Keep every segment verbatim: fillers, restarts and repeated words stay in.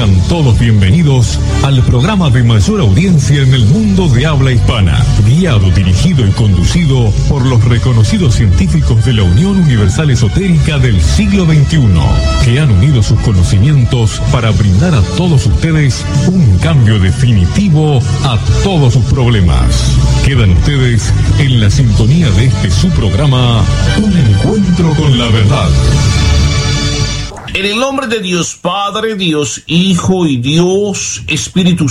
Sean todos bienvenidos al programa de mayor audiencia en el mundo de habla hispana, guiado, dirigido y conducido por los reconocidos científicos de la Unión Universal Esotérica del siglo veintiuno, que han unido sus conocimientos para brindar a todos ustedes un cambio definitivo a todos sus problemas. Quedan ustedes en la sintonía de este su programa, Un Encuentro con la Verdad. En el nombre de Dios Padre, Dios Hijo y Dios Espíritu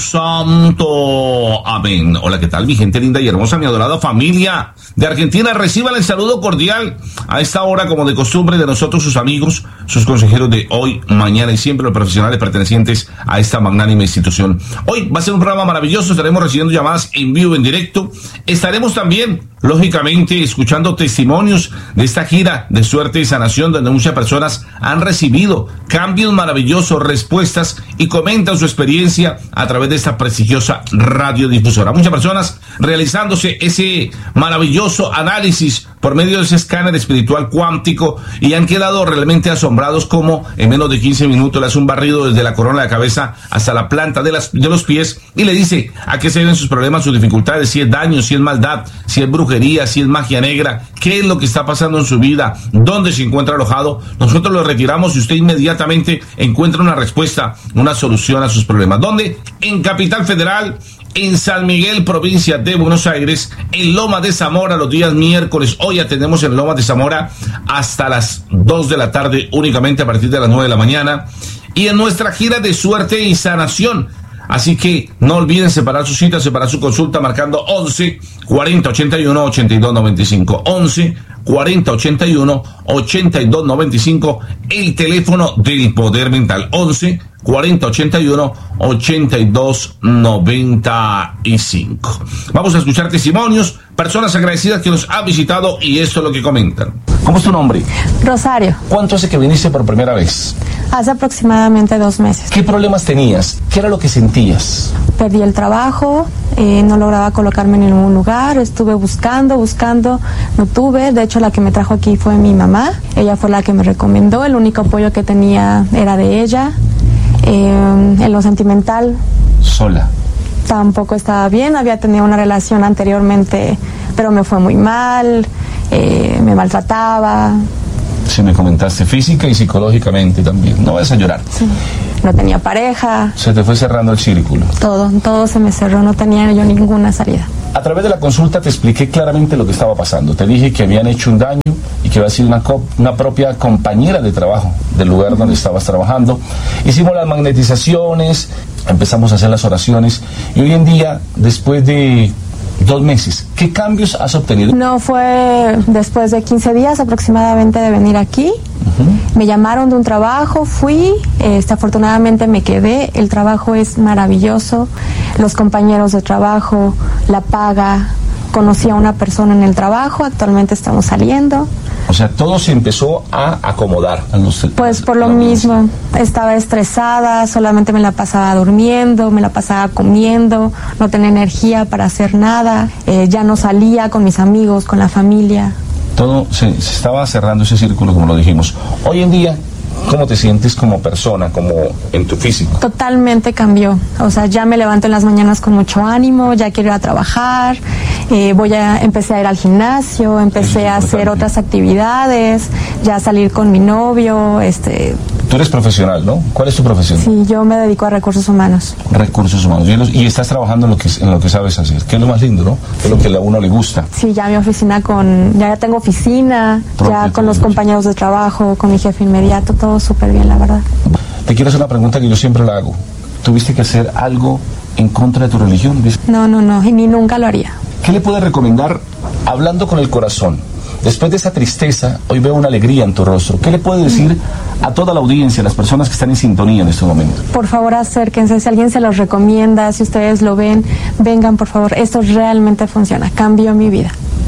Santo. Amén. Hola, ¿qué tal, mi gente linda y hermosa, mi adorada familia de Argentina? Reciban el saludo cordial a esta hora, como de costumbre, de nosotros, sus amigos, sus consejeros de hoy, mañana y siempre, los profesionales pertenecientes a esta magnánima institución. Hoy va a ser un programa maravilloso, estaremos recibiendo llamadas en vivo, en directo. Estaremos también, lógicamente, escuchando testimonios de esta gira de suerte y sanación, donde muchas personas han recibido cambios maravillosos, respuestas, y comentan su experiencia a través de esta prestigiosa radiodifusora. Muchas personas realizándose ese maravilloso análisis por medio de ese escáner espiritual cuántico y han quedado realmente asombrados como en menos de quince minutos le hace un barrido desde la corona de la cabeza hasta la planta de, las, de los pies y le dice a qué se deben sus problemas, sus dificultades, si es daño, si es maldad, si es brujería, si es magia negra, qué es lo que está pasando en su vida, dónde se encuentra alojado. Nosotros lo retiramos y usted inmediatamente encuentra una respuesta, una solución a sus problemas. ¿Dónde? En Capital Federal, en San Miguel, provincia de Buenos Aires, en Loma de Zamora, los días miércoles. Hoy atendemos en Loma de Zamora hasta las dos de la tarde, únicamente a partir de las nueve de la mañana. Y en nuestra gira de suerte y sanación. Así que no olviden separar su cita, separar su consulta, marcando once cuarenta ochenta y uno ochenta y dos noventa y cinco. once cuarenta ochenta y uno ochenta y dos noventa y cinco, el teléfono del poder mental. once cuarenta ochenta y uno ochenta y dos noventa y cinco. Vamos a escuchar testimonios, personas agradecidas que nos han visitado, y esto es lo que comentan. ¿Cómo es tu nombre? Rosario. ¿Cuánto hace que viniste por primera vez? Hace aproximadamente dos meses. ¿Qué problemas tenías? ¿Qué era lo que sentías? Perdí el trabajo, eh, no lograba colocarme en ningún lugar, estuve buscando, buscando, no tuve. De hecho, la que me trajo aquí fue mi mamá. Ella fue la que me recomendó, el único apoyo que tenía era de ella. Eh, en lo sentimental. ¿Sola? Tampoco estaba bien, había tenido una relación anteriormente, pero me fue muy mal, eh, me maltrataba. Sí, me comentaste física y psicológicamente también. No vas a llorar. Sí. No tenía pareja. Se te fue cerrando el círculo. Todo, todo se me cerró, no tenía yo ninguna salida. A través de la consulta te expliqué claramente lo que estaba pasando. Te dije que habían hecho un daño y que había sido una, una propia compañera de trabajo del lugar uh-huh. donde estabas trabajando. Hicimos las magnetizaciones, empezamos a hacer las oraciones y hoy en día, después de dos meses, ¿qué cambios has obtenido? No, fue después de quince días aproximadamente de venir aquí. Uh-huh. Me llamaron de un trabajo, fui, este, afortunadamente me quedé. El trabajo es maravilloso, los compañeros de trabajo, la paga. Conocí a una persona en el trabajo, actualmente estamos saliendo. O sea, todo se empezó a acomodar. A los, pues por lo mismo, estaba estresada, solamente me la pasaba durmiendo, me la pasaba comiendo, no tenía energía para hacer nada, eh, ya no salía con mis amigos, con la familia. Todo se, se estaba cerrando ese círculo, como lo dijimos. Hoy en día, ¿cómo te sientes como persona, como en tu físico? Totalmente cambió. O sea, ya me levanto en las mañanas con mucho ánimo, ya quiero ir a trabajar, eh, voy a empecé a ir al gimnasio, empecé a hacer otras actividades, ya a salir con mi novio, este... Tú eres profesional, ¿no? ¿Cuál es tu profesión? Sí, yo me dedico a recursos humanos. Recursos humanos. Y, los, y estás trabajando en lo que en lo que sabes hacer, que es lo más lindo, ¿no? Es lo que a uno le gusta. Sí, ya mi oficina con... Ya tengo oficina, Propio, ya con los compañeros de trabajo, con mi jefe inmediato, todo súper bien, la verdad. Te quiero hacer una pregunta que yo siempre la hago. ¿Tuviste que hacer algo en contra de tu religión? No, no, no, y ni nunca lo haría. ¿Qué le puedes recomendar, hablando con el corazón? Después de esa tristeza, hoy veo una alegría en tu rostro. ¿Qué le puedes decir a toda la audiencia, a las personas que están en sintonía en este momento? Por favor, acérquense. Si alguien se los recomienda, si ustedes lo ven, vengan, por favor. Esto realmente funciona. Cambió mi vida.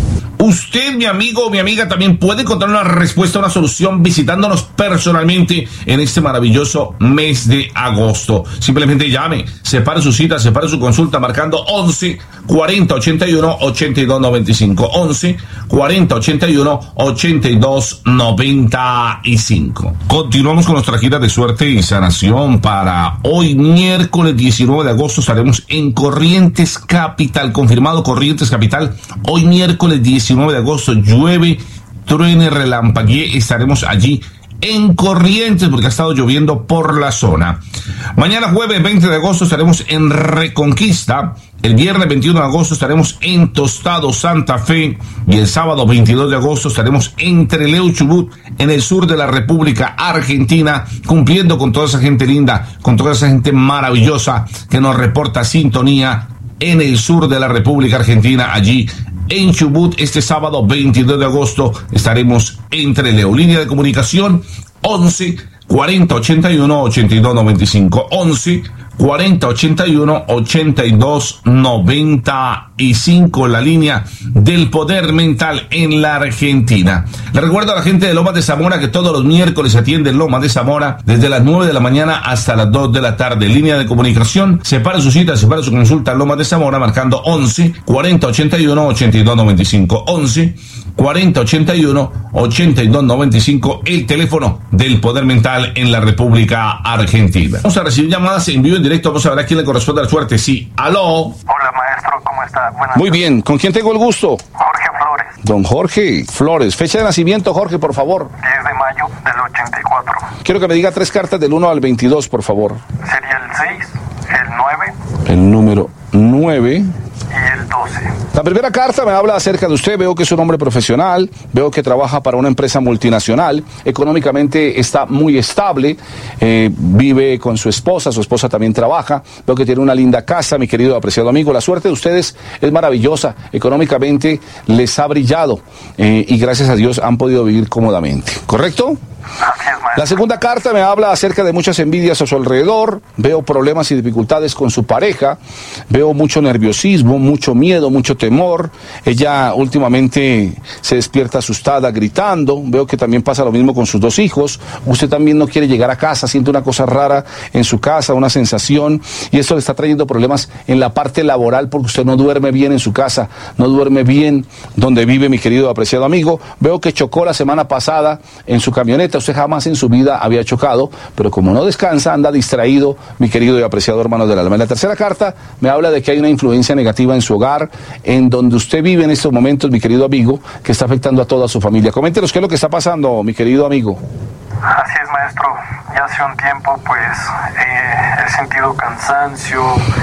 Usted, mi amigo o mi amiga, también puede encontrar una respuesta, una solución visitándonos personalmente en este maravilloso mes de agosto. Simplemente llame, separe su cita, separe su consulta marcando once cuarenta ochenta y uno ochenta y dos noventa y cinco. once cuarenta ochenta y uno ochenta y dos noventa y cinco. Continuamos con nuestra gira de suerte y sanación para hoy, miércoles diecinueve de agosto. Estaremos en Corrientes Capital, confirmado Corrientes Capital. Hoy, miércoles diecinueve de agosto, llueve, truene, relampaguee. Estaremos allí en Corrientes porque ha estado lloviendo por la zona. Mañana jueves veinte de agosto estaremos en Reconquista. El viernes veintiuno de agosto estaremos en Tostado, Santa Fe. Y el sábado veintidós de agosto estaremos en Trelew, Chubut, en el sur de la República Argentina, cumpliendo con toda esa gente linda, con toda esa gente maravillosa que nos reporta sintonía en el sur de la República Argentina, allí en Chubut. Este sábado veintidós de agosto estaremos en Trelew. Línea de comunicación once cuarenta ochenta y uno ochenta y dos noventa y cinco. once cuarenta ochenta y uno ochenta y dos noventa y cinco, la línea del poder mental en la Argentina. Le recuerdo a la gente de Lomas de Zamora que todos los miércoles se atiende en Lomas de Zamora desde las nueve de la mañana hasta las dos de la tarde. Línea de comunicación, separa su cita, separa su consulta en Lomas de Zamora marcando once cuarenta ochenta y uno ochenta y dos noventa y cinco. once cuarenta ochenta y uno ochenta y dos noventa y cinco, el teléfono del poder mental en la República Argentina. Vamos a recibir llamadas en vivo en directo. Vamos a ver a quién le corresponde la suerte. Sí, aló. Hola, maestro, ¿cómo está? Buenas Muy bien, ¿con quién tengo el gusto? Jorge Flores. Don Jorge Flores. Fecha de nacimiento, Jorge, por favor. diez de mayo del ochenta y cuatro. Quiero que me diga tres cartas del uno al veintidós, por favor. Sería el seis, el nueve. El número nueve. Y el doce. La primera carta me habla acerca de usted. Veo que es un hombre profesional, veo que trabaja para una empresa multinacional, económicamente está muy estable, eh, vive con su esposa, su esposa también trabaja, veo que tiene una linda casa, mi querido apreciado amigo. La suerte de ustedes es maravillosa, económicamente les ha brillado eh, y gracias a Dios han podido vivir cómodamente, ¿correcto? Así es, maestro. La segunda carta me habla acerca de muchas envidias a su alrededor, veo problemas y dificultades con su pareja, veo mucho nerviosismo, mucho miedo, mucho temor. Ella últimamente se despierta asustada, gritando. Veo que también pasa lo mismo con sus dos hijos. Usted también no quiere llegar a casa, siente una cosa rara en su casa, una sensación, y esto le está trayendo problemas en la parte laboral porque usted no duerme bien en su casa, no duerme bien donde vive, mi querido apreciado amigo. Veo que chocó la semana pasada en su camioneta. Usted jamás en su vida había chocado, pero como no descansa, anda distraído, mi querido y apreciado hermano del alma. En la tercera carta me habla de que hay una influencia negativa en su hogar, en donde usted vive en estos momentos, mi querido amigo, que está afectando a toda su familia. Coméntenos qué es lo que está pasando, mi querido amigo. Así es, maestro. Ya hace un tiempo, pues, eh, he sentido cansancio.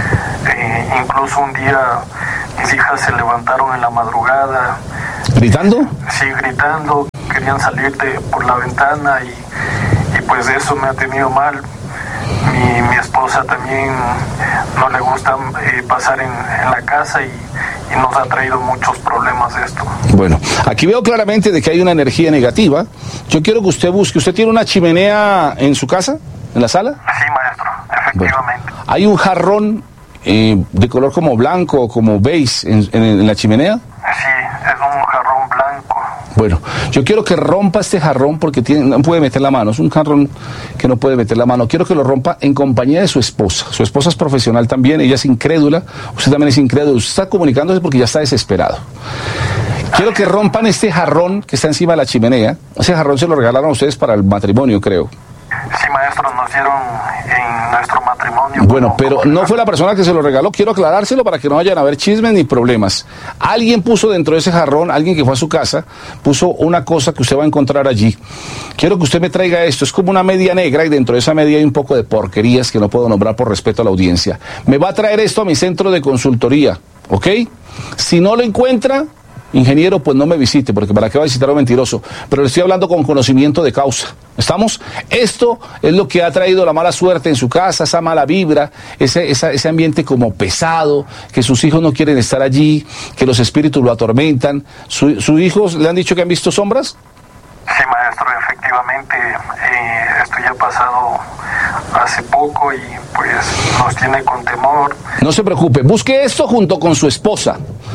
Eh, incluso un día mis hijas se levantaron en la madrugada. ¿Gritando? Sí, gritando. Querían salir de, por la ventana y, y pues eso me ha tenido mal. Mi, mi esposa también no le gusta eh, pasar en, en la casa y, y nos ha traído muchos problemas esto. Bueno, aquí veo claramente de que hay una energía negativa. Yo quiero que usted busque. ¿Usted tiene una chimenea en su casa, en la sala? Sí, maestro, efectivamente. Bueno, hay un jarrón eh, de color como blanco o como beige en, en, en la chimenea. Sí, es un jarrón blanco. Bueno, yo quiero que rompa este jarrón porque tiene, no puede meter la mano, es un jarrón que no puede meter la mano. Quiero que lo rompa en compañía de su esposa. Su esposa es profesional también, ella es incrédula, usted también es incrédulo, usted está comunicándose porque ya está desesperado. Quiero que rompan este jarrón que está encima de la chimenea. Ese jarrón se lo regalaron a ustedes para el matrimonio, creo. Sí, maestro, nos dieron en nuestro matrimonio. Bueno, pero no fue la persona que se lo regaló. Quiero aclarárselo para que no vayan a haber chismes ni problemas. Alguien puso dentro de ese jarrón, alguien que fue a su casa, puso una cosa que usted va a encontrar allí. Quiero que usted me traiga esto. Es como una media negra y dentro de esa media hay un poco de porquerías que no puedo nombrar por respeto a la audiencia. Me va a traer esto a mi centro de consultoría, ¿ok? Si no lo encuentra, ingeniero, pues no me visite, porque para qué va a visitar a un mentiroso. Pero le estoy hablando con conocimiento de causa. ¿Estamos? Esto es lo que ha traído la mala suerte en su casa, esa mala vibra, ese, esa, ese ambiente como pesado, que sus hijos no quieren estar allí, que los espíritus lo atormentan. ¿Su, sus hijos le han dicho que han visto sombras? Sí, maestro, efectivamente, eh, esto ya ha pasado hace poco y pues nos tiene con temor. No se preocupe, busque esto junto con su esposa.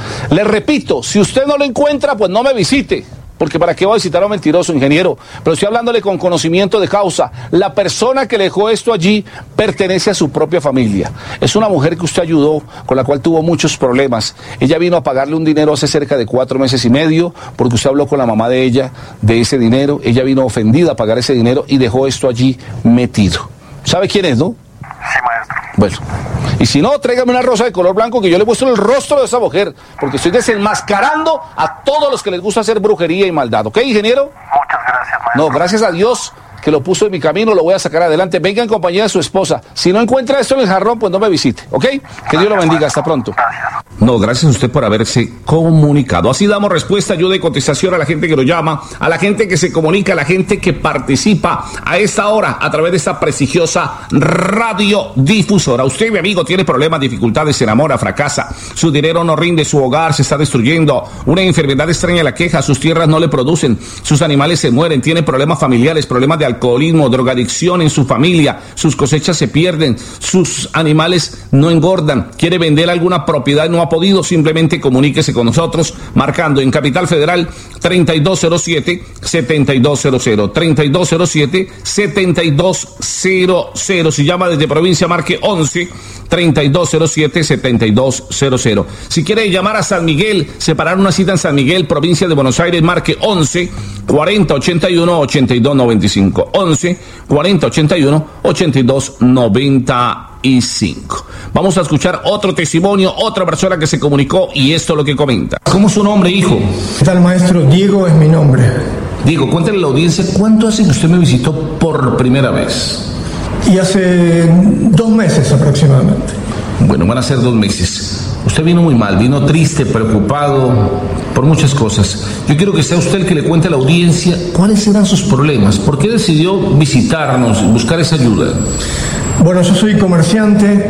Le repito, si usted no lo encuentra, pues no me visite. Porque para qué va a visitar a un mentiroso, ingeniero. Pero estoy hablándole con conocimiento de causa. La persona que le dejó esto allí pertenece a su propia familia. Es una mujer que usted ayudó, con la cual tuvo muchos problemas. Ella vino a pagarle un dinero hace cerca de cuatro meses y medio, porque usted habló con la mamá de ella de ese dinero. Ella vino ofendida a pagar ese dinero y dejó esto allí metido. ¿Sabe quién es, no? Sí, maestro. Bueno, y si no, tráigame una rosa de color blanco que yo le muestro el rostro de esa mujer, porque estoy desenmascarando a todos los que les gusta hacer brujería y maldad. ¿Ok, ingeniero? Muchas gracias, maestro. No, gracias a Dios que lo puso en mi camino, lo voy a sacar adelante. Venga en compañía de su esposa. Si no encuentra esto en el jarrón, pues no me visite, ¿ok? Que Dios lo bendiga. Hasta pronto. Gracias. No, gracias a usted por haberse comunicado. Así damos respuesta, ayuda y contestación a la gente que lo llama, a la gente que se comunica, a la gente que participa a esta hora a través de esta prestigiosa radiodifusora. Usted, mi amigo, tiene problemas, dificultades, se enamora, fracasa, su dinero no rinde, su hogar se está destruyendo, una enfermedad extraña la queja, sus tierras no le producen, sus animales se mueren, tiene problemas familiares, problemas de alcoholismo, drogadicción en su familia, sus cosechas se pierden, sus animales no engordan, quiere vender alguna propiedad y no ha podido, simplemente comuníquese con nosotros marcando en Capital Federal treinta y dos cero siete, setenta y dos cero cero, treinta y dos cero siete, setenta y dos cero cero. Si llama desde provincia, marque once, treinta y dos cero siete, setenta y dos cero cero. Si quiere llamar a San Miguel, separar una cita en San Miguel, provincia de Buenos Aires, marque once, cuarenta, ochenta y uno, ochenta y dos noventa y cinco, once, cuarenta, ochenta y uno, ochenta y dos noventa y cinco. Vamos a escuchar otro testimonio, otra persona que se comunicó y esto es lo que comenta. ¿Cómo es su nombre, hijo? ¿Qué tal, maestro? Diego es mi nombre. Diego, cuéntale a la audiencia, ¿cuánto hace que usted me visitó por primera vez? Y hace dos meses aproximadamente. Bueno, van a ser dos meses. Usted vino muy mal, vino triste, preocupado por muchas cosas. Yo quiero que sea usted el que le cuente a la audiencia cuáles eran sus problemas. ¿Por qué decidió visitarnos, buscar esa ayuda? Bueno, yo soy comerciante,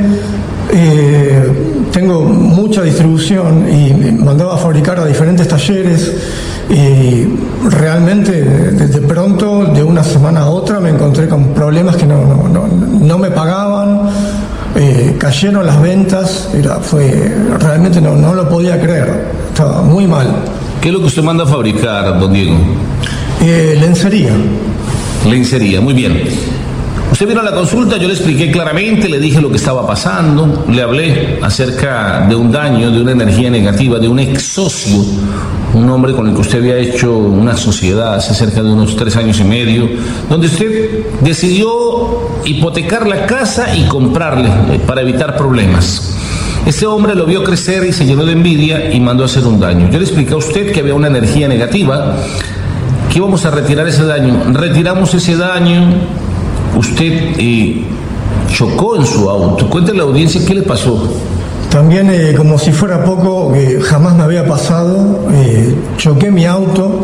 eh, tengo mucha distribución y me mandaba a fabricar a diferentes talleres y realmente de, de pronto, de una semana a otra, me encontré con problemas que no, no, no, no me pagaban, eh, cayeron las ventas, era, fue, realmente no, no lo podía creer, estaba muy mal. ¿Qué es lo que usted manda a fabricar, don Diego? Eh, lencería. Lencería, muy bien. Usted vino a la consulta, yo le expliqué claramente, le dije lo que estaba pasando, le hablé acerca de un daño, de una energía negativa, de un ex socio, un hombre con el que usted había hecho una sociedad hace cerca de unos tres años y medio, donde usted decidió hipotecar la casa y comprarle para evitar problemas. Este hombre lo vio crecer y se llenó de envidia y mandó a hacer un daño. Yo le expliqué a usted que había una energía negativa, que íbamos a retirar ese daño. Retiramos ese daño. Usted eh, chocó en su auto. Cuéntale a la audiencia qué le pasó. También, eh, como si fuera poco, que jamás me había pasado, eh, choqué mi auto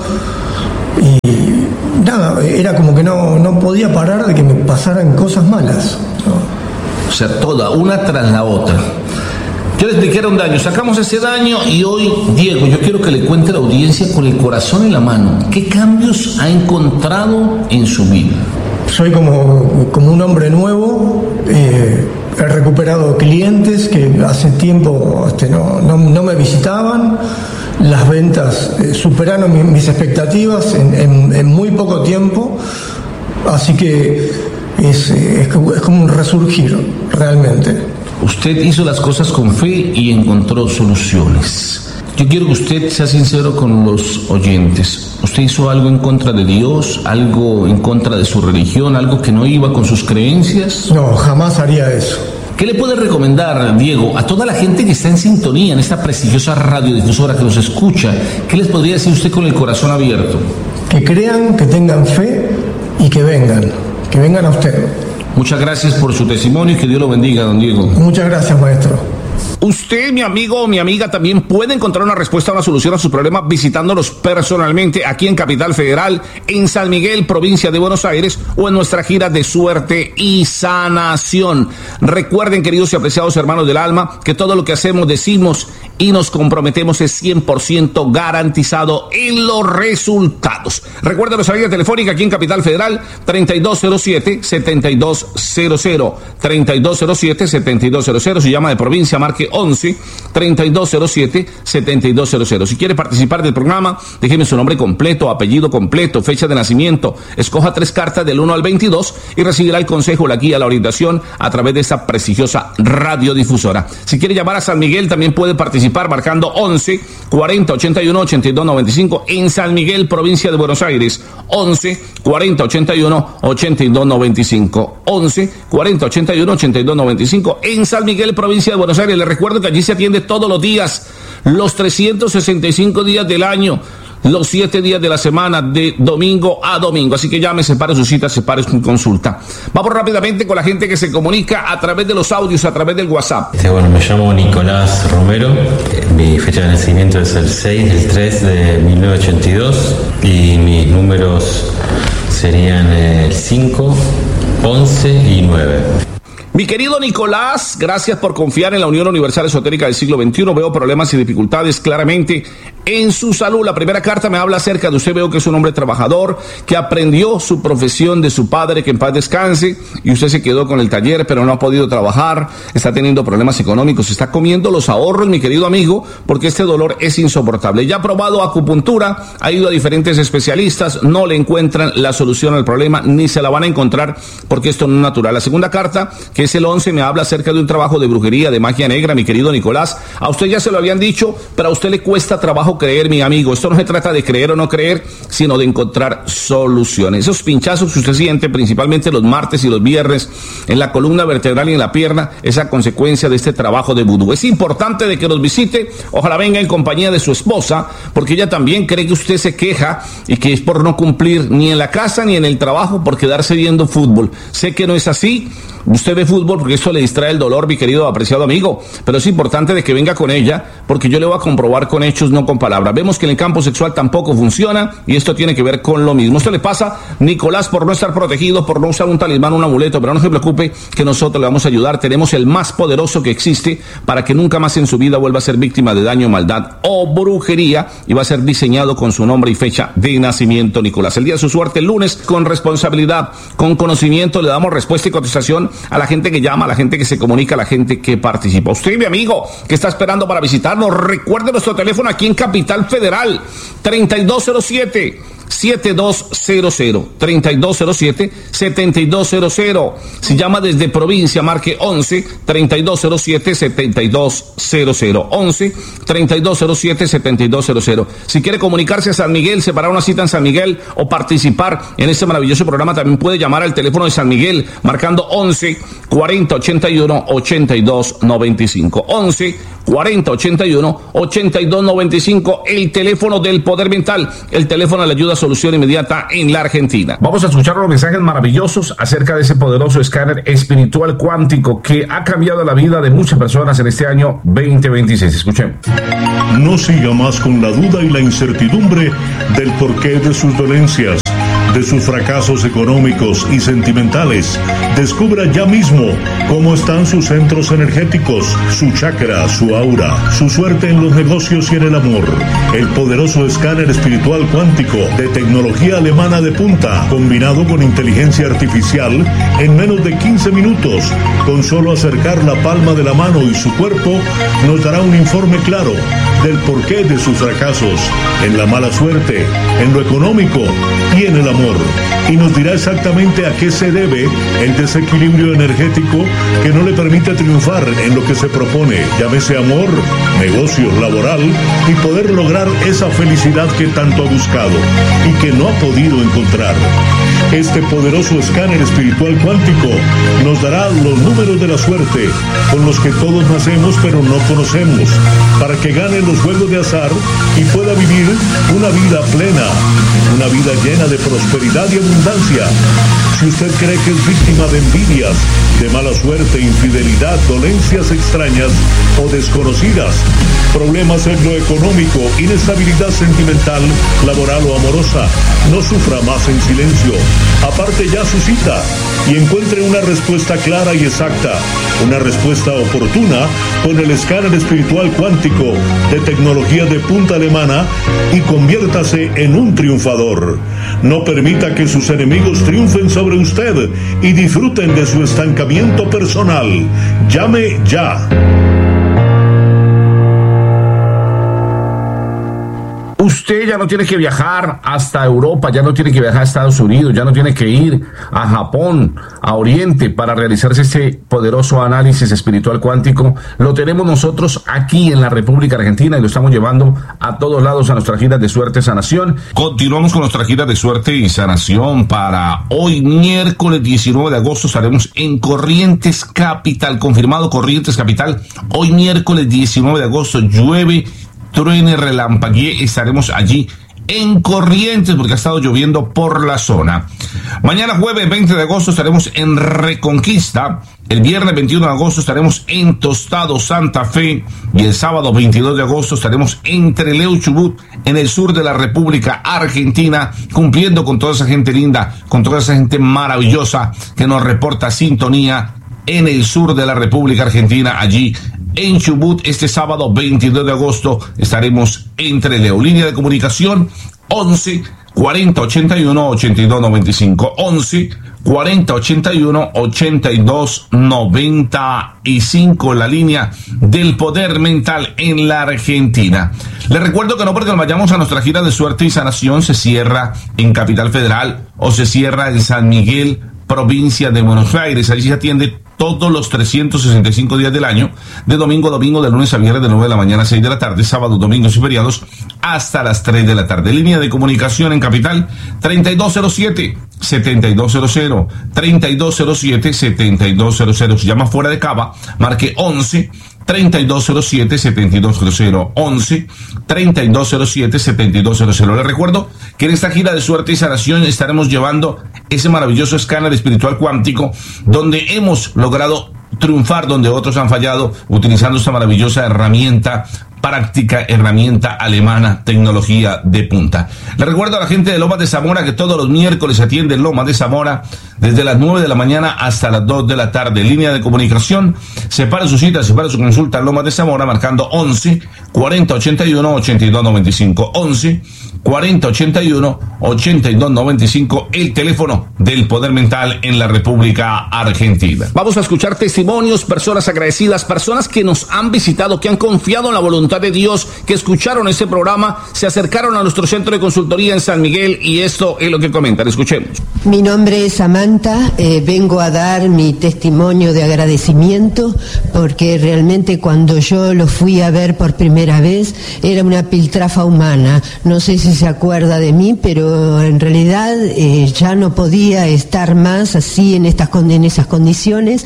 y nada, era como que no, no podía parar de que me pasaran cosas malas, ¿no? O sea, toda, una tras la otra. Yo le expliqué, era un daño, sacamos ese daño y hoy, Diego, yo quiero que le cuente a la audiencia con el corazón en la mano, ¿qué cambios ha encontrado en su vida? Soy como, como un hombre nuevo, eh, he recuperado clientes que hace tiempo este, no, no, no me visitaban, las ventas eh, superaron mi, mis expectativas en, en, en muy poco tiempo, así que es, es, es como un resurgir realmente. Usted hizo las cosas con fe y encontró soluciones. Yo quiero que usted sea sincero con los oyentes. ¿Usted hizo algo en contra de Dios, algo en contra de su religión, algo que no iba con sus creencias? No, jamás haría eso. ¿Qué le puede recomendar, Diego, a toda la gente que está en sintonía en esta prestigiosa radiodifusora que nos escucha? ¿Qué les podría decir usted con el corazón abierto? Que crean, que tengan fe y que vengan, que vengan a usted. Muchas gracias por su testimonio y que Dios lo bendiga, don Diego. Muchas gracias, maestro. Usted, mi amigo o mi amiga, también puede encontrar una respuesta, una solución a sus problemas visitándonos personalmente aquí en Capital Federal, en San Miguel, provincia de Buenos Aires, o en nuestra gira de suerte y sanación. Recuerden, queridos y apreciados hermanos del alma, que todo lo que hacemos, decimos y nos comprometemos, es cien por ciento garantizado en los resultados. Recuerda nuestra línea telefónica aquí en Capital Federal, treinta y dos cero siete, setenta y dos cero cero, treinta y dos cero siete, setenta y dos cero cero. Si llama de provincia, marque once, treinta y dos cero siete, setenta y dos cero cero. Si quiere participar del programa, déjeme su nombre completo, apellido completo, fecha de nacimiento, escoja tres cartas del uno al veintidós y recibirá el consejo, la guía, la orientación a través de esta prestigiosa radiodifusora. Si quiere llamar a San Miguel, también puede participar marcando once, cuarenta, ochenta y uno, ochenta y dos, noventa y cinco en San Miguel, provincia de Buenos Aires. once, cuarenta, ochenta y uno, ochenta y dos, noventa y cinco. once, cuarenta, ochenta y uno, ochenta y dos, noventa y cinco en San Miguel, provincia de Buenos Aires. Les recuerdo que allí se atiende todos los días, los trescientos sesenta y cinco días del año, los siete días de la semana, de domingo a domingo. Así que llame, separe su cita, separe su consulta. Vamos rápidamente con la gente que se comunica a través de los audios, a través del WhatsApp. Este, bueno, me llamo Nicolás Romero. Mi fecha de nacimiento es el seis del tres de mil novecientos ochenta y dos y mis números serían el cinco, once y nueve. Mi querido Nicolás, gracias por confiar en la Unión Universal Esotérica del siglo veintiuno. Veo problemas y dificultades claramente en su salud. La primera carta me habla acerca de usted. Veo que es un hombre trabajador, que aprendió su profesión de su padre, que en paz descanse, y usted se quedó con el taller, pero no ha podido trabajar, está teniendo problemas económicos, está comiendo los ahorros, mi querido amigo, porque este dolor es insoportable. Ya ha probado acupuntura, ha ido a diferentes especialistas, no le encuentran la solución al problema, ni se la van a encontrar, porque esto no es natural. La segunda carta, que es el once, me habla acerca de un trabajo de brujería, de magia negra, mi querido Nicolás. A usted ya se lo habían dicho, pero a usted le cuesta trabajo creer, mi amigo. Esto no se trata de creer o no creer, sino de encontrar soluciones. Esos pinchazos que usted siente, principalmente los martes y los viernes, en la columna vertebral y en la pierna, es a consecuencia de este trabajo de vudú. Es importante de que nos visite, ojalá venga en compañía de su esposa, porque ella también cree que usted se queja y que es por no cumplir ni en la casa ni en el trabajo, por quedarse viendo fútbol. Sé que no es así. Usted ve fútbol porque esto le distrae el dolor, mi querido apreciado amigo, pero es importante de que venga con ella, porque yo le voy a comprobar con hechos, no con palabras. Vemos que en el campo sexual tampoco funciona, y esto tiene que ver con lo mismo. Esto le pasa, Nicolás, por no estar protegido, por no usar un talismán, un amuleto, pero no se preocupe, que nosotros le vamos a ayudar. Tenemos el más poderoso que existe para que nunca más en su vida vuelva a ser víctima de daño, maldad o brujería, y va a ser diseñado con su nombre y fecha de nacimiento, Nicolás. El día de su suerte, el lunes, con responsabilidad, con conocimiento, le damos respuesta y contestación a la gente que llama, a la gente que se comunica, a la gente que participa. Usted, mi amigo, que está esperando para visitarnos, recuerde nuestro teléfono aquí en Capital Federal, treinta y dos cero siete, setenta y dos cero cero, treinta y dos cero siete, setenta y dos cero cero. Si llama desde provincia, marque once, treinta y dos cero siete, setenta y dos cero cero, once, treinta y dos cero siete, setenta y dos cero cero. Si quiere comunicarse a San Miguel, separar una cita en San Miguel o participar en este maravilloso programa, también puede llamar al teléfono de San Miguel, marcando once, cuarenta, ochenta y uno, ochenta y dos, noventa y cinco, once, cuarenta, ochenta y uno, ochenta y dos, noventa y cinco, el teléfono del poder mental, el teléfono de la ayuda, solución inmediata en la Argentina. Vamos a escuchar los mensajes maravillosos acerca de ese poderoso escáner espiritual cuántico que ha cambiado la vida de muchas personas en este año veinte veintiséis. Escuchemos. No siga más con la duda y la incertidumbre del porqué de sus dolencias, de sus fracasos económicos y sentimentales. Descubra ya mismo cómo están sus centros energéticos, su chakra, su aura, su suerte en los negocios y en el amor. El poderoso escáner espiritual cuántico de tecnología alemana de punta, combinado con inteligencia artificial, en menos de quince minutos, con solo acercar la palma de la mano y su cuerpo, nos dará un informe claro del porqué de sus fracasos, en la mala suerte, en lo económico y en el amor. Y nos dirá exactamente a qué se debe el desequilibrio energético que no le permite triunfar en lo que se propone, llámese amor, negocios, laboral, y poder lograr esa felicidad que tanto ha buscado y que no ha podido encontrar. Este poderoso escáner espiritual cuántico nos dará los números de la suerte con los que todos nacemos pero no conocemos, para que gane los juegos de azar y pueda vivir una vida plena, una vida llena de prosperidad y abundancia. Si usted cree que es víctima de envidias, de mala suerte, infidelidad, dolencias extrañas o desconocidas, problemas en lo económico, inestabilidad sentimental, laboral o amorosa, no sufra más en silencio. Aparte ya su cita y encuentre una respuesta clara y exacta, una respuesta oportuna con el escáner espiritual cuántico de tecnología de punta alemana y conviértase en un triunfador. No permita que sus enemigos triunfen sobre usted y disfruten de su estancamiento personal. Llame ya. Usted ya no tiene que viajar hasta Europa, ya no tiene que viajar a Estados Unidos, ya no tiene que ir a Japón, a Oriente, para realizarse este poderoso análisis espiritual cuántico. Lo tenemos nosotros aquí en la República Argentina y lo estamos llevando a todos lados a nuestra gira de suerte y sanación. Continuamos con nuestra gira de suerte y sanación para hoy, miércoles diecinueve de agosto. Estaremos en Corrientes Capital, confirmado Corrientes Capital. Hoy, miércoles diecinueve de agosto, llueve, truene, relampaguee, estaremos allí en Corrientes porque ha estado lloviendo por la zona. Mañana jueves veinte de agosto estaremos en Reconquista, el viernes veintiuno de agosto estaremos en Tostado, Santa Fe, y el sábado veintidós de agosto estaremos en Trelew, Chubut, en el sur de la República Argentina, cumpliendo con toda esa gente linda, con toda esa gente maravillosa que nos reporta sintonía en el sur de la República Argentina, allí en Chubut. Este sábado veintidós de agosto estaremos entre Leo. Línea de comunicación once cuarenta ochenta y uno ochenta y dos noventa y cinco, once cuarenta ochenta y uno ochenta y dos noventa y cinco, la línea del poder mental en la Argentina. Les recuerdo que no porque nos vayamos a nuestra gira de suerte y sanación se cierra en Capital Federal o se cierra en San Miguel, provincia de Buenos Aires. Allí se atiende todos los trescientos sesenta y cinco días del año, de domingo a domingo, de lunes a viernes, de nueve de la mañana a seis de la tarde, sábados, domingos y feriados, hasta las tres de la tarde. Línea de comunicación en Capital, treinta y dos cero siete, setenta y dos cero cero, treinta y dos cero siete, setenta y dos cero cero. Si llama fuera de Cava, marque once treinta y dos cero siete, setenta y dos cero cero, once treinta y dos cero siete, setenta y dos cero cero. Les recuerdo que en esta gira de suerte y sanación estaremos llevando ese maravilloso escáner espiritual cuántico donde hemos logrado triunfar donde otros han fallado, utilizando esta maravillosa herramienta práctica, herramienta alemana, tecnología de punta. Le recuerdo a la gente de Lomas de Zamora que todos los miércoles se atiende en Lomas de Zamora desde las nueve de la mañana hasta las dos de la tarde. Línea de comunicación, separa su cita, separa su consulta en Lomas de Zamora marcando once cuarenta ochenta y uno ochenta y dos noventa y cinco, once cuarenta ochenta y uno ochenta y dos noventa y cinco, el teléfono del poder mental en la República Argentina. Vamos a escuchar testimonios, personas agradecidas, personas que nos han visitado, que han confiado en la voluntad de Dios, que escucharon este programa, se acercaron a nuestro centro de consultoría en San Miguel y esto es lo que comentan. Escuchemos. Mi nombre es Samantha, eh, vengo a dar mi testimonio de agradecimiento porque realmente cuando yo lo fui a ver por primera vez era una piltrafa humana. No sé si se acuerda de mí, pero en realidad eh, ya no podía estar más así en estas en esas condiciones.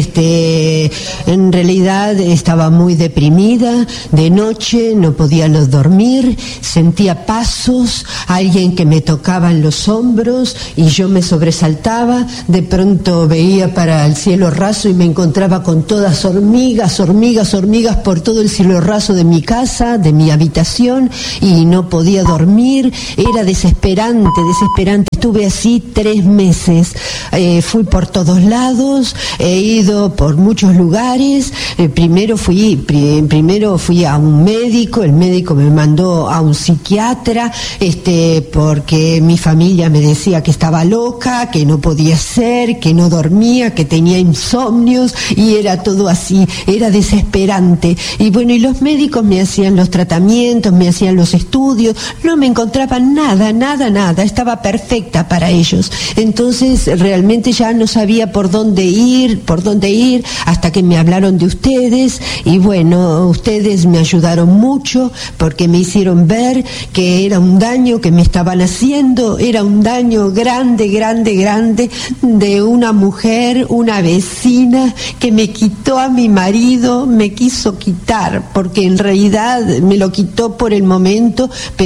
Este, en realidad estaba muy deprimida. De noche no podía dormir, sentía pasos, alguien que me tocaba en los hombros y yo me sobresaltaba. De pronto veía para el cielo raso y me encontraba con todas hormigas, hormigas, hormigas por todo el cielo raso de mi casa, de mi habitación, y no podía dormir. Era desesperante, desesperante. Estuve así tres meses. Eh, fui por todos lados, he ido por muchos lugares. Eh, primero fui, pri- primero fui a un médico, el médico me mandó a un psiquiatra, este, porque mi familia me decía que estaba loca, que no podía ser, que no dormía, que tenía insomnios, y era todo así, era desesperante. Y bueno, y los médicos me hacían los tratamientos, me hacían los estudios, no me encontraban nada, nada, nada, estaba perfecta para ellos. Entonces realmente ya no sabía por dónde ir, por dónde ir, hasta que me hablaron de ustedes, y bueno, ustedes me ayudaron mucho porque me hicieron ver que era un daño que me estaban haciendo, era un daño grande, grande, grande, de una mujer, una vecina que me quitó a mi marido, me quiso quitar, porque en realidad me lo quitó por el momento, pero ahora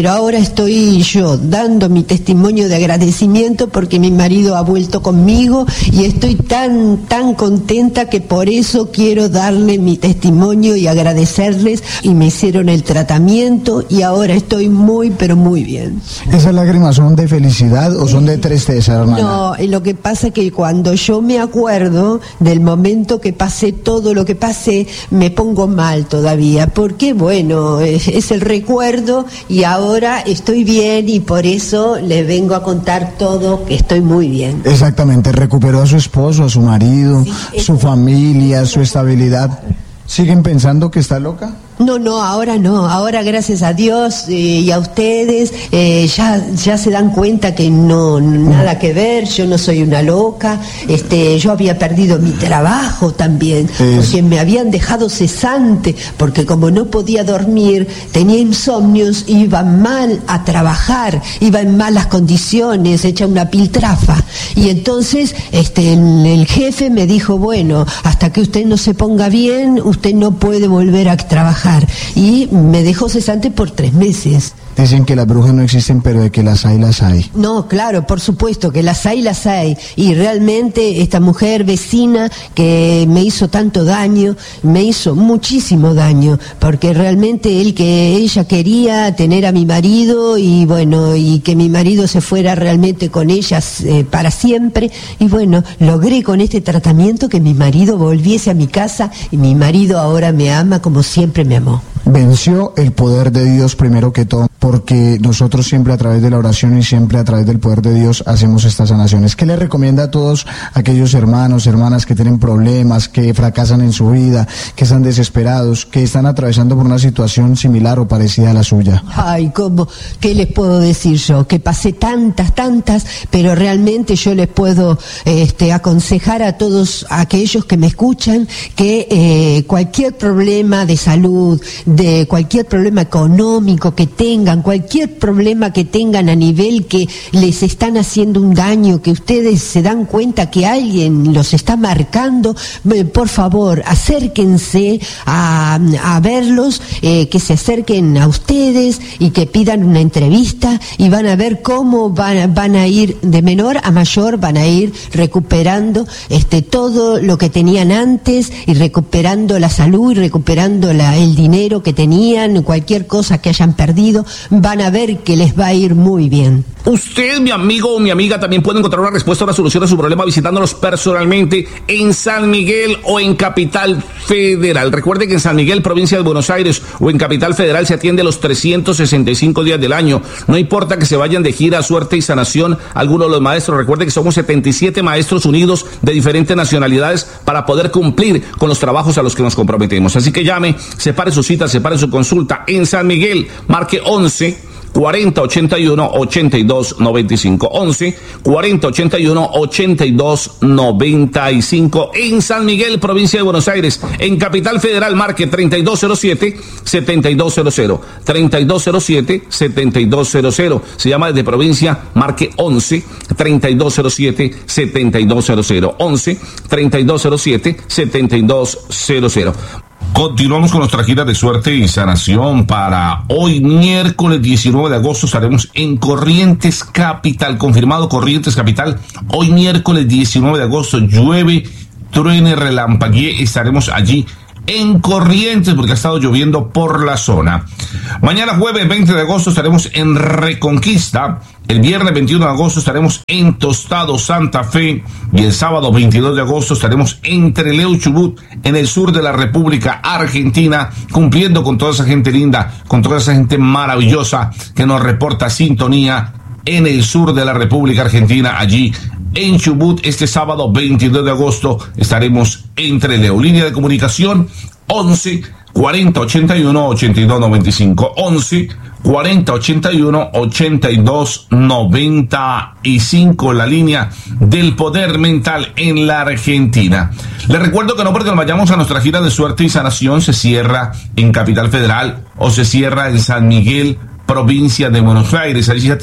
estoy yo dando mi testimonio de agradecimiento porque mi marido ha vuelto conmigo y estoy tan, tan contenta que por eso quiero darle mi testimonio y agradecerles, y me hicieron el tratamiento y ahora estoy muy, pero muy bien. ¿Esas lágrimas son de felicidad o son de tristeza, hermana? No, lo que pasa es que cuando yo me acuerdo del momento que pasé todo lo que pasé, me pongo mal todavía, porque bueno, es, es el recuerdo y ahora estoy bien y por eso les vengo a contar todo, que estoy muy bien. Exactamente, recuperó a su esposo, a su marido, sí, su familia, su estabilidad. ¿Siguen pensando que está loca? No, no, ahora no, ahora gracias a Dios eh, y a ustedes eh, ya, ya se dan cuenta que no, nada que ver, yo no soy una loca, este, yo había perdido mi trabajo también, eh. porque me habían dejado cesante, porque como no podía dormir, tenía insomnios, iba mal a trabajar, iba en malas condiciones, hecha una piltrafa, y entonces este, el, el jefe me dijo, bueno, hasta que usted no se ponga bien, usted no puede volver a trabajar. Y me dejó cesante por tres meses. Dicen que las brujas no existen, pero de que las hay, las hay. No, claro, por supuesto que las hay, las hay. Y realmente esta mujer vecina que me hizo tanto daño, me hizo muchísimo daño, porque realmente él que ella quería tener a mi marido y bueno, y que mi marido se fuera realmente con ella eh, para siempre. Y bueno, logré con este tratamiento que mi marido volviese a mi casa y mi marido ahora me ama como siempre me amó. Venció el poder de Dios primero que todo, porque nosotros siempre a través de la oración y siempre a través del poder de Dios hacemos estas sanaciones. ¿Qué le recomienda a todos aquellos hermanos, hermanas que tienen problemas, que fracasan en su vida, que están desesperados, que están atravesando por una situación similar o parecida a la suya? Ay, ¿cómo? ¿Qué les puedo decir yo? Que pasé tantas, tantas, pero realmente yo les puedo este, aconsejar a todos aquellos que me escuchan que eh, cualquier problema de salud, de cualquier problema económico que tengan, cualquier problema que tengan a nivel que les están haciendo un daño, que ustedes se dan cuenta que alguien los está marcando, eh, por favor, acérquense a, a verlos, eh, que se acerquen a ustedes y que pidan una entrevista y van a ver cómo van, van a ir de menor a mayor, van a ir recuperando este todo lo que tenían antes y recuperando la salud y recuperando la, el dinero que tenían, cualquier cosa que hayan perdido, van a ver que les va a ir muy bien. Usted, mi amigo o mi amiga, también puede encontrar una respuesta o una solución a su problema visitándonos personalmente en San Miguel o en Capital Federal. Recuerde que en San Miguel, provincia de Buenos Aires, o en Capital Federal se atiende los trescientos sesenta y cinco días del año. No importa que se vayan de gira, suerte y sanación algunos de los maestros. Recuerde que somos setenta y siete maestros unidos de diferentes nacionalidades para poder cumplir con los trabajos a los que nos comprometemos. Así que llame, separe su cita, separe su consulta en San Miguel, marque once cuarenta ochenta y uno ochenta y dos noventa y cinco, once cuarenta ochenta y uno ochenta y dos noventa y cinco en San Miguel, provincia de Buenos Aires. En Capital Federal marque treinta y dos cero siete setenta y dos cero cero, treinta y dos cero siete setenta y dos cero cero. Se llama desde provincia, marque once treinta y dos cero siete setenta y dos cero cero, once treinta y dos cero siete setenta y dos cero cero. Continuamos con nuestra gira de suerte y sanación para hoy, miércoles diecinueve de agosto. Estaremos en Corrientes Capital, confirmado Corrientes Capital. Hoy, miércoles diecinueve de agosto, llueve, truene, relampaguee. Estaremos allí en Corrientes porque ha estado lloviendo por la zona. Mañana, jueves veinte de agosto, estaremos en Reconquista. El viernes veintiuno de agosto estaremos en Tostado, Santa Fe, y el sábado veintidós de agosto estaremos en Trelew, Chubut, en el sur de la República Argentina, cumpliendo con toda esa gente linda, con toda esa gente maravillosa que nos reporta sintonía en el sur de la República Argentina, allí en Chubut. Este sábado veintidós de agosto estaremos en Trelew. Línea de comunicación once cuarenta ochenta y uno ochenta y dos noventa y cinco, once cuarenta ochenta y uno ochenta y dos noventa y cinco, la línea del poder mental en la Argentina. Les recuerdo que no porque nos vayamos a nuestra gira de suerte y sanación se cierra en Capital Federal o se cierra en San Miguel, provincia de Buenos Aires. Allí se atiende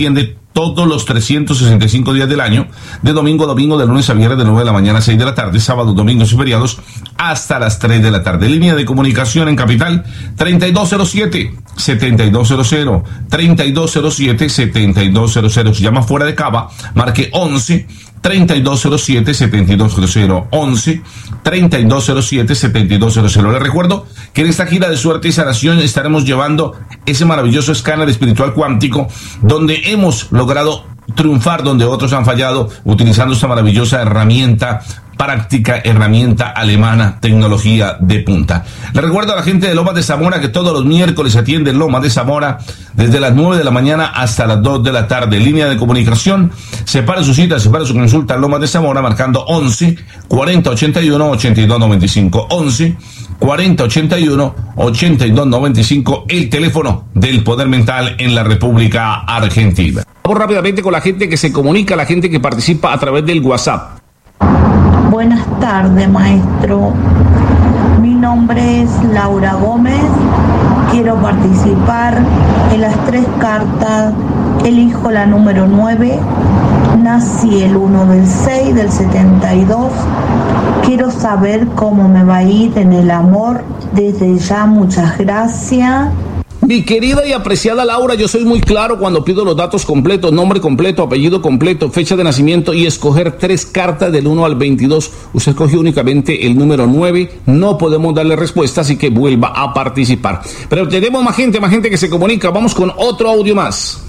todos los trescientos sesenta y cinco días del año, de domingo a domingo, de lunes a viernes, de nueve de la mañana a seis de la tarde, sábados, domingos y feriados, hasta las tres de la tarde. Línea de comunicación en Capital, treinta y dos cero siete, setenta y dos cero cero, treinta y dos cero siete, setenta y dos cero cero. Si llama fuera de Cava, marque once, treinta y dos cero siete, setenta y dos cero cero, once, treinta y dos cero siete, setenta y dos cero cero. Les recuerdo que en esta gira de suerte y sanación estaremos llevando ese maravilloso escáner espiritual cuántico, donde hemos logrado triunfar donde otros han fallado, utilizando esta maravillosa herramienta práctica, herramienta alemana, tecnología de punta. Le recuerdo a la gente de Lomas de Zamora que todos los miércoles atiende Lomas de Zamora desde las nueve de la mañana hasta las dos de la tarde. Línea de comunicación, separe su cita, separe su consulta en Lomas de Zamora marcando once, cuarenta, ochenta y uno, ochenta y dos noventa y cinco, once, cuarenta, ochenta y uno, ochenta y dos noventa y cinco, el teléfono del Poder Mental en la República Argentina. Vamos rápidamente con la gente que se comunica, la gente que participa a través del WhatsApp. Buenas tardes, maestro. Mi nombre es Laura Gómez. Quiero participar en las tres cartas. Elijo la número nueve. Nací el uno del seis del setenta y dos. Quiero saber cómo me va a ir en el amor. Desde ya, muchas gracias. Mi querida y apreciada Laura, yo soy muy claro cuando pido los datos completos, nombre completo, apellido completo, fecha de nacimiento y escoger tres cartas del uno al veintidós. Usted escogió únicamente el número nueve, no podemos darle respuesta, así que vuelva a participar. Pero tenemos más gente, más gente que se comunica. Vamos con otro audio más.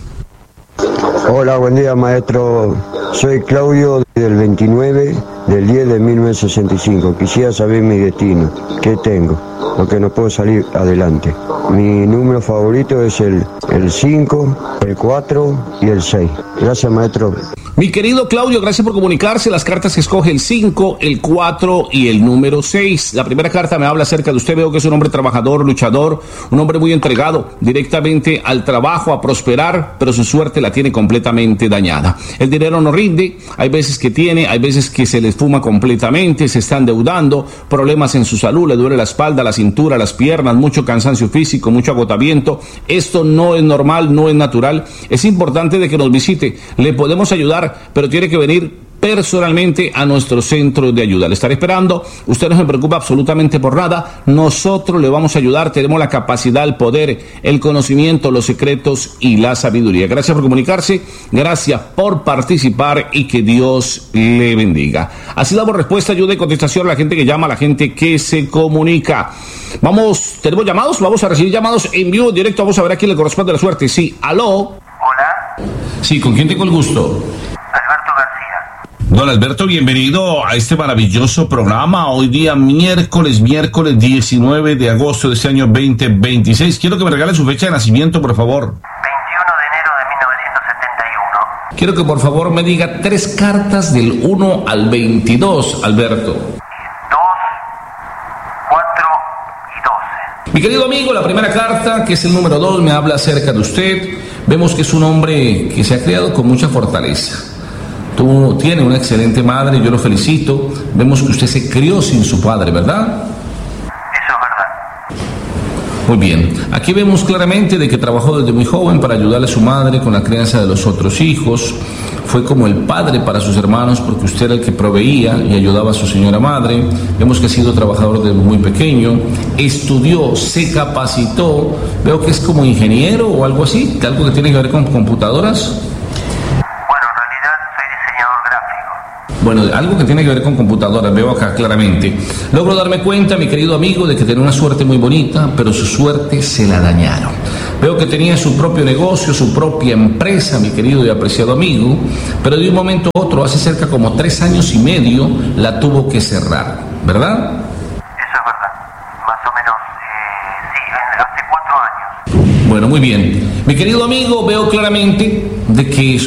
Hola, buen día, maestro. Soy Claudio del veintinueve del diez de mil novecientos sesenta y cinco. Quisiera saber mi destino. ¿Qué tengo? Porque no puedo salir adelante. Mi número favorito es el, el cinco, el cuatro y el seis. Gracias, maestro. Mi querido Claudio, gracias por comunicarse. Las cartas que escoge el cinco, el cuatro y el número seis. La primera carta me habla acerca de usted. Veo que es un hombre trabajador, luchador, un hombre muy entregado directamente al trabajo, a prosperar, pero su suerte la tiene completamente dañada. El dinero no rinde, hay veces que tiene, hay veces que se le esfuma completamente, se está endeudando, problemas en su salud, le duele la espalda, la cintura, las piernas, mucho cansancio físico, mucho agotamiento. Esto no es normal, no es natural. Es importante de que nos visite. Le podemos ayudar, pero tiene que venir personalmente a nuestro centro de ayuda. Le estaré esperando. Usted no se preocupa absolutamente por nada. Nosotros le vamos a ayudar. Tenemos la capacidad, el poder, el conocimiento, los secretos y la sabiduría. Gracias por comunicarse. Gracias por participar y que Dios le bendiga. Así damos respuesta, ayuda y contestación a la gente que llama, a la gente que se comunica. Vamos, ¿tenemos llamados? Vamos a recibir llamados en vivo, en directo. Vamos a ver a quién le corresponde la suerte. Sí, aló. Hola. Sí, ¿con quién tengo el gusto? Alberto García. Don Alberto, bienvenido a este maravilloso programa. Hoy día miércoles, miércoles diecinueve de agosto de este año veinte veintiséis. Quiero que me regale su fecha de nacimiento, por favor. veintiuno de enero de mil novecientos setenta y uno. Quiero que por favor me diga tres cartas del uno al veintidós, Alberto. dos, cuatro y doce. Mi querido amigo, la primera carta, que es el número dos, me habla acerca de usted. Vemos que es un hombre que se ha creado con mucha fortaleza. Tú tienes una excelente madre, yo lo felicito. Vemos que usted se crió sin su padre, ¿verdad? Eso es verdad. Muy bien. Aquí vemos claramente de que trabajó desde muy joven para ayudarle a su madre con la crianza de los otros hijos. Fue como el padre para sus hermanos porque usted era el que proveía y ayudaba a su señora madre. Vemos que ha sido trabajador desde muy pequeño. Estudió, se capacitó. Veo que es como ingeniero o algo así, algo que tiene que ver con computadoras. Bueno, algo que tiene que ver con computadoras, veo acá claramente. Logro darme cuenta, mi querido amigo, de que tenía una suerte muy bonita, pero su suerte se la dañaron. Veo que tenía su propio negocio, su propia empresa, mi querido y apreciado amigo, pero de un momento a otro, hace cerca como tres años y medio, la tuvo que cerrar, ¿verdad? Eso es verdad, más o menos, eh, sí, hace cuatro años. Bueno, muy bien. Mi querido amigo, veo claramente de que